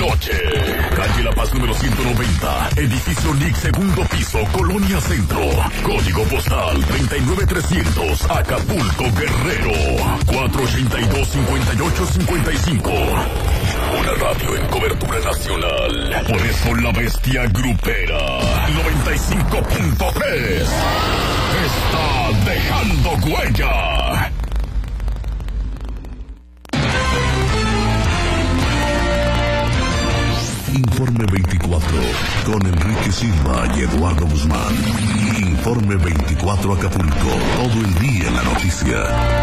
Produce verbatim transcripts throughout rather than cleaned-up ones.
noche. Calle La Paz número ciento noventa, edificio N I C, segundo piso, Colonia Centro. Código postal treinta y nueve trescientos, Acapulco, Guerrero. cuatro ochenta y dos, cincuenta y ocho cincuenta y cinco. Una radio en cobertura nacional. Por eso la bestia grupera noventa y cinco punto tres está dejando huella. Informe veinticuatro, con Enrique Silva y Eduardo Guzmán. Informe veinticuatro Acapulco, todo el día en la noticia.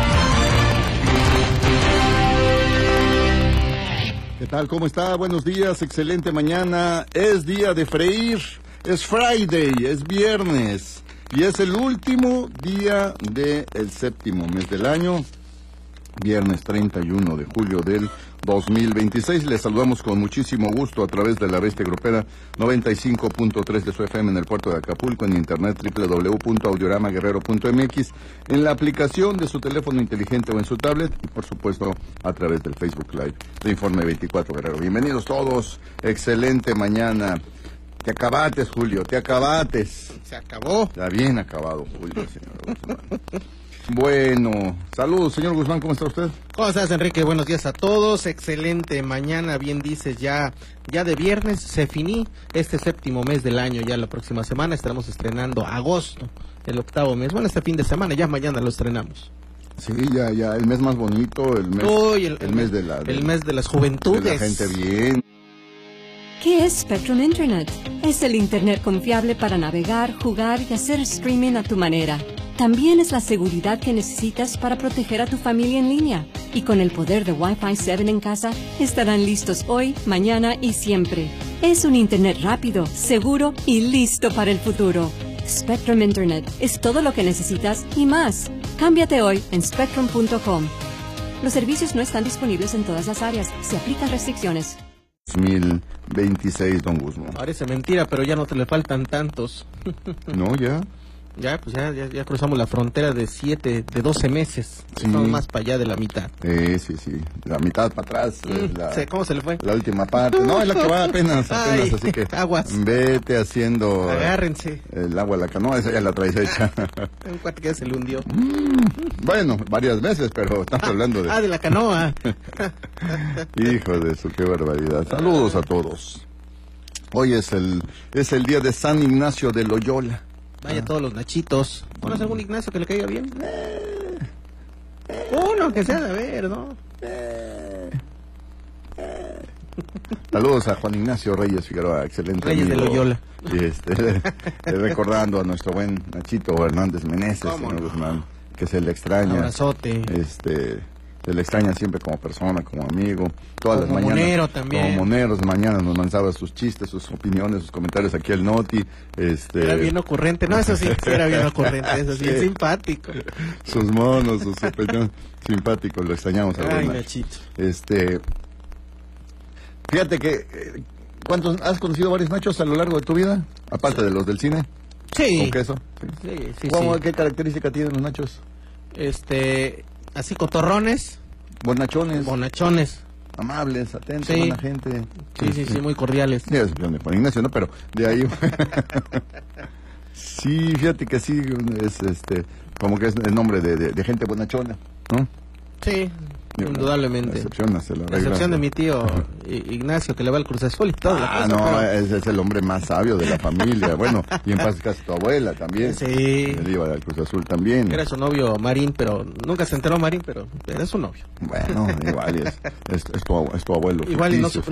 ¿Qué tal? ¿Cómo está? Buenos días, excelente mañana. Es día de freír, es Friday, es viernes. Y es el último día del séptimo mes del año. Viernes treinta y uno de julio del dos mil veintiséis. Les saludamos con muchísimo gusto a través de la bestia grupera noventa y cinco punto tres de su F M en el puerto de Acapulco, en internet doble u doble u doble u punto audiorama guerrero punto m x, en la aplicación de su teléfono inteligente o en su tablet y por supuesto a través del Facebook Live de Informe veinticuatro Guerrero. Bienvenidos todos, excelente mañana. Te acabates, Julio, te acabates. Se acabó. Está bien acabado, Julio, señor Guzmán. Bueno, saludos, señor Guzmán, ¿cómo está usted? ¿Cómo estás, Enrique? Buenos días a todos, excelente mañana, bien dices, ya ya de viernes, se finí este séptimo mes del año, ya la próxima semana estaremos estrenando agosto, el octavo mes, bueno, este fin de semana, ya mañana lo estrenamos. Sí, ya, ya, el mes más bonito, el mes, Uy, el, el mes de la... De, el mes de las juventudes. De la gente bien. ¿Qué es Spectrum Internet? Es el Internet confiable para navegar, jugar y hacer streaming a tu manera. También es la seguridad que necesitas para proteger a tu familia en línea. Y con el poder de Wi-Fi siete en casa, estarán listos hoy, mañana y siempre. Es un Internet rápido, seguro y listo para el futuro. Spectrum Internet es todo lo que necesitas y más. Cámbiate hoy en spectrum punto com. Los servicios no están disponibles en todas las áreas. Se aplican restricciones. dos mil veintiséis, don Guzmán. Parece mentira, pero ya no te le faltan tantos. No, ya. Ya, pues ya, ya, ya cruzamos la frontera de siete, de doce meses. Sí. Estamos más para allá de la mitad. Eh, sí, sí. La mitad para atrás. Mm, la, sí, ¿cómo se le fue? La última parte. No, es la que va apenas, apenas, Ay, así que... aguas. Vete haciendo... Agárrense. El agua a la canoa, esa ya la traes hecha. Un cuate que ya se le hundió. Mm, bueno, varias veces, pero estamos Ah, hablando de... Ah, de la canoa. Hijo de su, qué barbaridad. Saludos a todos. Hoy es el, es el día de San Ignacio de Loyola. Vaya todos los nachitos. ¿Conoces algún Ignacio que le caiga bien? Uno que sea de ver, ¿no? Saludos a Juan Ignacio Reyes Figueroa, excelente Reyes amigo. de Loyola. Y este, recordando a nuestro buen Nachito Hernández Meneses, ¿Cómo señor no? Guzmán, que se le extraña. Abrazote. Este, se le extraña siempre como persona, como amigo. Todas Como las mañanas. monero también. Como moneros, mañana nos mandaba sus chistes, sus opiniones, sus comentarios aquí al Noti. Este, Era bien ocurrente. No, eso sí, sí era bien ocurrente. Eso sí, Sí. es simpático. Sus monos, sus opiniones simpáticos, lo extrañamos a Ay, Nacho. Nachito. Este, fíjate que, eh, ¿cuántos has conocido varios Nachos a lo largo de tu vida? Aparte de los del cine. Sí. ¿Con queso? Sí, sí, ¿Cómo, sí. ¿Qué característica tienen los Nachos? Este, así cotorrones, Bonachones, bonachones. amables, atentos, Sí. buena gente. Sí, sí, sí, muy cordiales. Sí, es de Juan Ignacio, ¿no? Pero de ahí... Sí, fíjate que sí, es este, como que es el nombre de, de, de gente bonachona, ¿no? Sí, indudablemente. La excepción hace la La regla. excepción de mi tío I- Ignacio, que le va al Cruz Azul y todo. la Ah, cosa, no, pero- ese es el hombre más sabio de la familia. Bueno, y en paz casi tu abuela también. Sí. Él iba al Cruz Azul también. Era su novio Marín, pero nunca se enteró Marín, pero era su novio. Bueno, igual es, es, es, tu, es tu abuelo. Igual y no, ficticio,